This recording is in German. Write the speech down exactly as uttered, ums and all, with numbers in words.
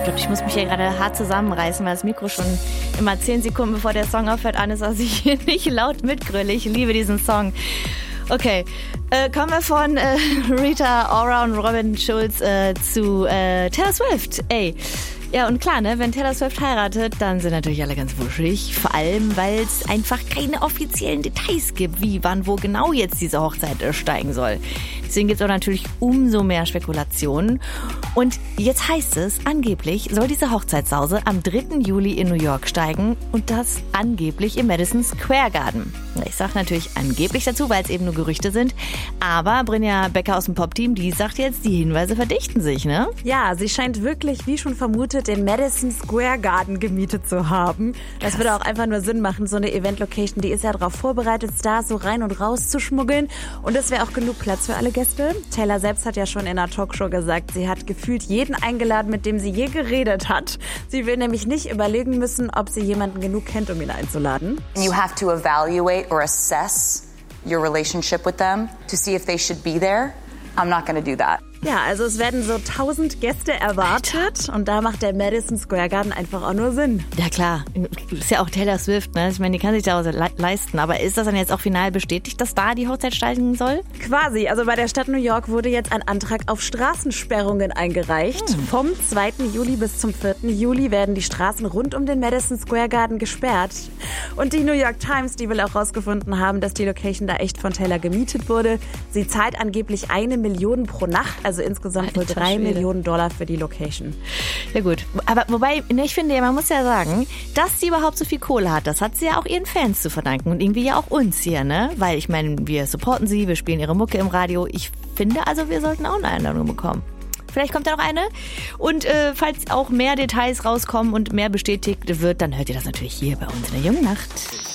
glaube, ich muss mich hier gerade hart zusammenreißen, weil das Mikro schon immer zehn Sekunden bevor der Song aufhört an ist, dass ich hier nicht laut mitgrülle. Ich liebe diesen Song. Okay, äh, kommen wir von äh, Rita Ora und Robin Schulz äh, zu äh, Taylor Swift. Ey, ja und klar, ne, wenn Taylor Swift heiratet, dann sind natürlich alle ganz wuschig. Vor allem, weil es einfach keine offiziellen Details gibt, wie, wann, wo genau jetzt diese Hochzeit äh, steigen soll. Deswegen gibt es auch natürlich umso mehr Spekulationen. Und jetzt heißt es, angeblich soll diese Hochzeitssause am dritten Juli in New York steigen und das angeblich im Madison Square Garden. Ich sage natürlich angeblich dazu, weil es eben nur Gerüchte sind. Aber Brynja Becker aus dem Pop-Team, die sagt jetzt, die Hinweise verdichten sich, ne? Ja, sie scheint wirklich, wie schon vermutet, den Madison Square Garden gemietet zu haben. Das Krass. Würde auch einfach nur Sinn machen. So eine Event-Location, die ist ja darauf vorbereitet, Stars so rein und raus zu schmuggeln. Und es wäre auch genug Platz für alle Gäste. Taylor selbst hat ja schon in einer Talkshow gesagt, sie hat gefühlt jeden eingeladen, mit dem sie je geredet hat. Sie will nämlich nicht überlegen müssen, ob sie jemanden genug kennt, um ihn einzuladen. You have to evaluate or assess your relationship with them to see if they should be there. I'm not going to do that. Ja, also es werden so tausend Gäste erwartet. Alter. Und da macht der Madison Square Garden einfach auch nur Sinn. Ja klar, ist ja auch Taylor Swift, ne? Ich meine, die kann sich da auch le- leisten. Aber ist das dann jetzt auch final bestätigt, dass da die Hochzeit steigen soll? Quasi, also bei der Stadt New York wurde jetzt ein Antrag auf Straßensperrungen eingereicht. Hm. Vom zweiten Juli bis zum vierten Juli werden die Straßen rund um den Madison Square Garden gesperrt. Und die New York Times, die will auch rausgefunden haben, dass die Location da echt von Taylor gemietet wurde. Sie zahlt angeblich eine Million pro Nacht, also insgesamt wohl drei Millionen Dollar für die Location. Ja gut, aber wobei, ich finde, man muss ja sagen, dass sie überhaupt so viel Kohle hat, das hat sie ja auch ihren Fans zu verdanken und irgendwie ja auch uns hier, ne? Weil ich meine, wir supporten sie, wir spielen ihre Mucke im Radio. Ich finde also, wir sollten auch eine Einladung bekommen. Vielleicht kommt da noch eine. Und äh, falls auch mehr Details rauskommen und mehr bestätigt wird, dann hört ihr das natürlich hier bei uns in der Jungen Nacht.